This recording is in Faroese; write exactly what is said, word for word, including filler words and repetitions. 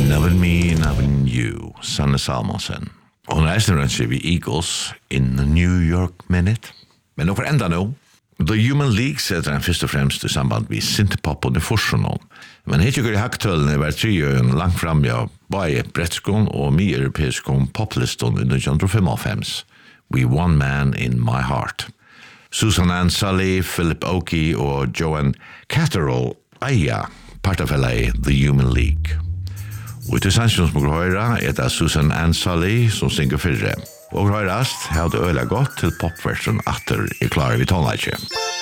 Loving Me, Loving You, Sanne Salmonsen. Hon er restaurantship i Eagles in the New York Minute. Men nå for enda nå. The Human League setter han først og fremst i samband med synthpop og nefosjonen. Men helt ikke i haktølene var trejøen langt frem ja, bare brettskån og mye europeiskån poplisten i nitton fifty-five. We One Man in My Heart. Susan Ann Sully, Philip Oakey og Joan Catterall eia partafella The Human League. Og til sannsyn som går høyre er det Susan Ann Sully som synger fyrre. Og høyrast har det øyla godt til popversen atter i klare vi tonleikje.